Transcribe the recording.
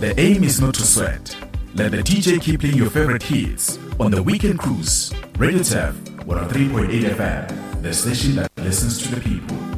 The aim is not to sweat. Let the DJ keep playing your favorite hits on the Weekend Cruise. Radio Tef 103.8 FM, the station that listens to the people.